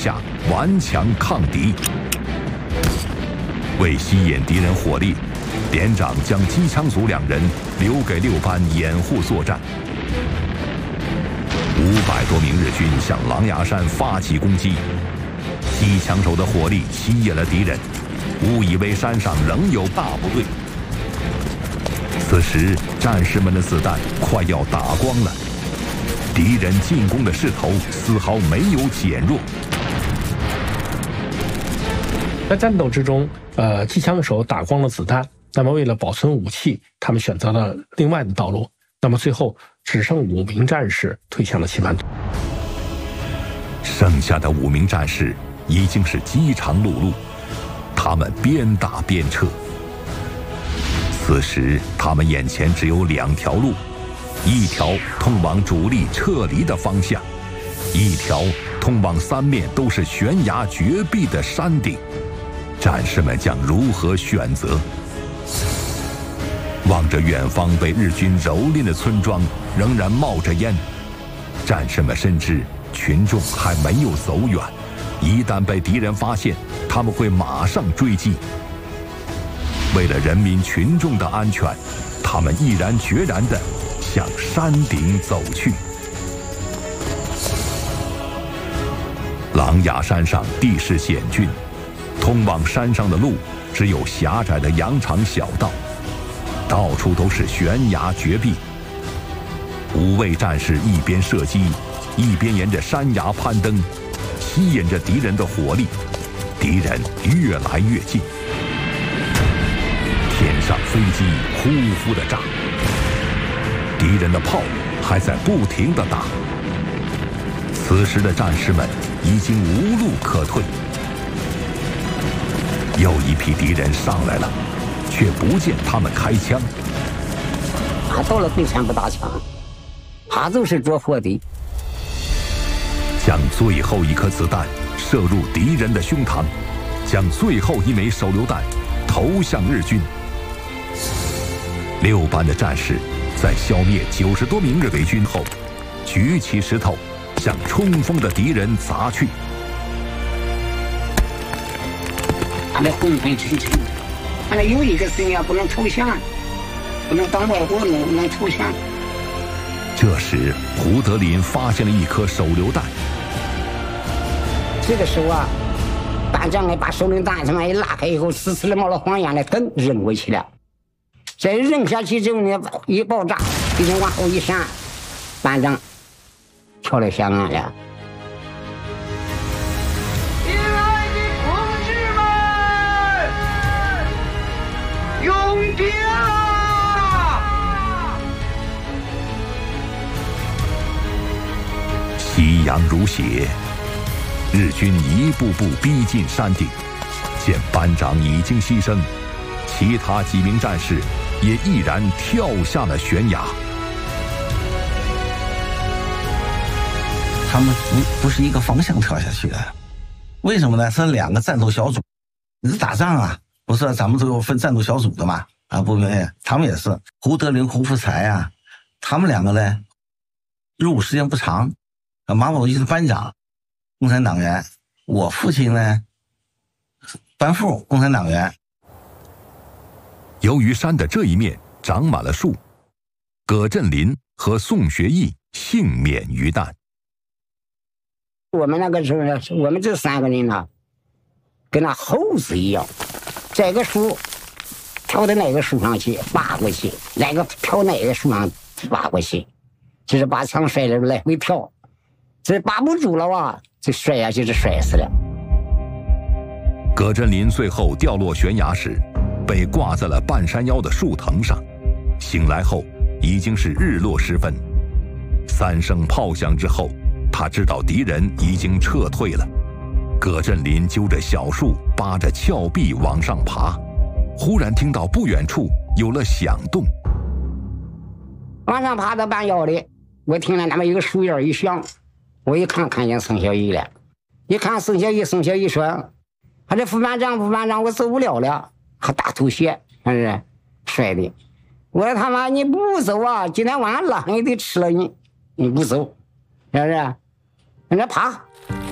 下顽强抗敌。为吸引敌人火力，连长将机枪组2人留给6班掩护作战。500多名日军向狼牙山发起攻击，机枪手的火力吸引了敌人，误以为山上仍有大部队。此时，战士们的子弹快要打光了，敌人进攻的势头丝毫没有减弱。 在战斗之中，机枪手打光了子弹，那么为了保存武器，他们选择了另外的道路。那么最后只剩5名战士退向了棋盘。 剩下的5名战士已经是饥肠辘辘，他们边打边撤。此时，他们眼前只有2条路，一条通往主力撤离的方向，一条通往3面都是悬崖绝壁的山顶。战士们将如何选择？望着远方被日军蹂躏的村庄仍然冒着烟，战士们深知群众还没有走远，一旦被敌人发现，他们会马上追击。为了人民群众的安全，他们毅然决然地向山顶走去。狼牙山上地势险峻，通往山上的路只有狭窄的羊肠小道，到处都是悬崖绝壁。5位战士一边射击，一边沿着山崖攀登，吸引着敌人的火力。敌人越来越近，天上飞机呼呼地炸，敌人的炮还在不停地打。此时的战士们已经无路可退。又一批敌人上来了，却不见他们开枪。 到了对前不打枪，他就是着火的。 将最后一颗子弹射入敌人的胸膛，将最后一枚手榴弹投向日军。6班的战士在消灭90多名日伪军后，举起石头向冲锋的敌人砸去。 俺的浑浑沉沉，俺的有一个心呀，不能投降，不能当外国人，不能投降。 这时，胡德林发现了一颗手榴弹。 这个时候啊，班长把手榴弹他妈一拉开以后，呲呲的冒了黄烟来，噔扔过去了。再扔下去之后呢，一爆炸，敌人往后一闪，班长跳了下岸了。 用兵啊！ 夕阳如血，日军一步步逼近山顶。见班长已经牺牲，其他几名战士也毅然跳下了悬崖。 他们不是一个方向跳下去的，为什么呢？是2个战斗小组。你是打仗啊，不是咱们都有分战斗小组的嘛？啊，不对，他们也是胡德林、胡福才啊，他们2个呢，入伍时间不长。马宝一是班长，共产党员；我父亲呢，班副，共产党员。 由于山的这一面长满了树，葛振林和宋学义幸免于难。 我们那个时候呢，我们这3个人呢，跟那猴子一样，这个树跳到哪个树上去拔过去，哪个跳哪个树上拔过去，就是把枪摔了来回跳，这拔不住了啊，这摔下去就摔死了。 葛振林最后掉落悬崖时，被挂在了半山腰的树藤上。醒来后已经是日落时分，3声炮响之后，他知道敌人已经撤退了。葛振林揪着小树，扒着峭壁往上爬，忽然听到不远处有了响动。 往上爬到半腰里，我听了那么一个树叶一响，我一看看见宋小义了。一看宋小义说：“他这副班长，我走不了了，还大吐血，还是摔的。”我说：“他妈，你不走啊？今天晚上狼也得吃了你，你不走，是不是？你这爬。”